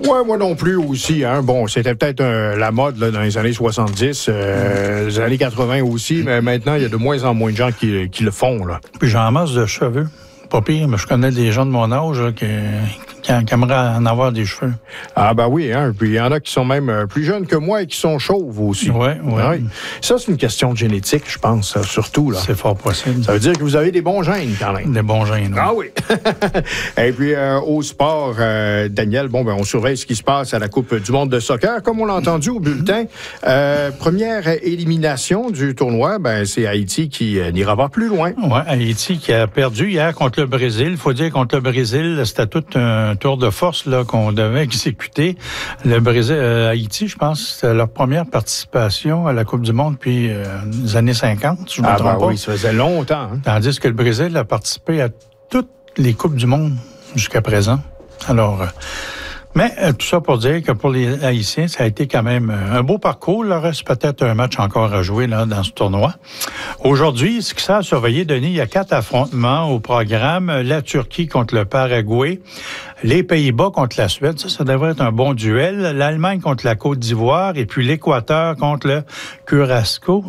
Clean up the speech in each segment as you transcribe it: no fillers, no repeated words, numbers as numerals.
Ouais, moi non plus aussi. Hein. Bon, c'était peut-être la mode là, dans les années 70, les années 80 aussi, mais maintenant, il y a de moins en moins de gens qui le font. Là. Puis j'en masse de cheveux. Pas pire, mais je connais des gens de mon âge là, qui aimeraient en avoir des cheveux. Ah ben oui, hein. Puis il y en a qui sont même plus jeunes que moi et qui sont chauves aussi. Oui. Ça, c'est une question de génétique, je pense, surtout. Là. C'est fort possible. Ça veut dire que vous avez des bons gènes, quand même. Des bons gènes, oui. Ah oui. Et puis, au sport, Daniel, on surveille ce qui se passe à la Coupe du monde de soccer. Comme on l'a entendu au bulletin, première élimination du tournoi, c'est Haïti qui n'ira pas plus loin. Oui, Haïti qui a perdu hier contre le Brésil. Il faut dire contre le Brésil, c'était tout un tour de force là, qu'on devait exécuter. Le Brésil, Haïti, je pense, c'était leur première participation à la Coupe du monde depuis les années 50, je me trompe pas. Oui, ça faisait longtemps. Hein. Tandis que le Brésil a participé à toutes les Coupes du monde jusqu'à présent. Alors, mais tout ça pour dire que pour les Haïtiens, ça a été quand même un beau parcours. Il leur reste peut-être un match encore à jouer là, dans ce tournoi. Aujourd'hui, ce qui s'est surveillé, Denis, il y a 4 affrontements au programme. La Turquie contre le Paraguay, les Pays-Bas contre la Suède. Ça devrait être un bon duel. L'Allemagne contre la Côte d'Ivoire et puis l'Équateur contre le Curaçao.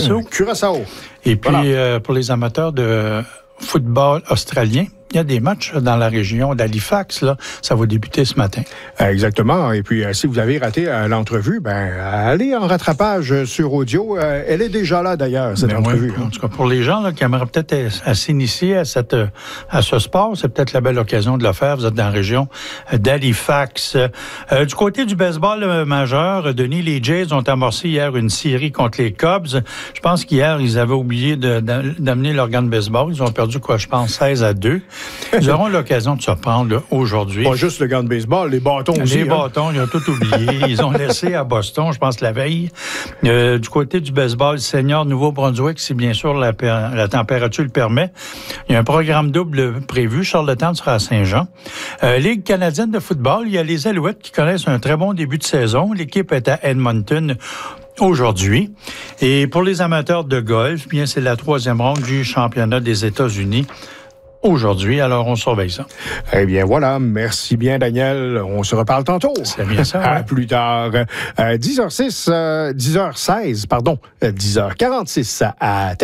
Et puis, voilà. Pour les amateurs de football australien, il y a des matchs dans la région d'Halifax, là. Ça va débuter ce matin. Exactement. Et puis, si vous avez raté l'entrevue, allez en rattrapage sur audio. Elle est déjà là, d'ailleurs, cette entrevue. Oui. En tout cas, pour les gens là, qui aimeraient peut-être s'initier à ce sport, c'est peut-être la belle occasion de le faire. Vous êtes dans la région d'Halifax. Du côté du baseball majeur, Denis, les Jays ont amorcé hier une série contre les Cubs. Je pense qu'hier, ils avaient oublié d'amener leur gant de baseball. Ils ont perdu, je pense, 16-2. Ils auront l'occasion de se prendre aujourd'hui. Pas juste le gant de baseball, les bâtons aussi. Les bâtons, ils ont tout oublié. Ils ont laissé à Boston, je pense, la veille. Du côté du baseball senior Nouveau-Brunswick, si bien sûr la température le permet, il y a un programme double prévu. Charlottetown sera à Saint-Jean. Ligue canadienne de football, il y a les Alouettes qui connaissent un très bon début de saison. L'équipe est à Edmonton aujourd'hui. Et pour les amateurs de golf, bien c'est la 3e ronde du championnat des États-Unis. Aujourd'hui, alors on surveille ça. Eh bien voilà, merci bien Daniel, on se reparle tantôt. C'est bien ça. À plus tard. 10h16, 10h46 à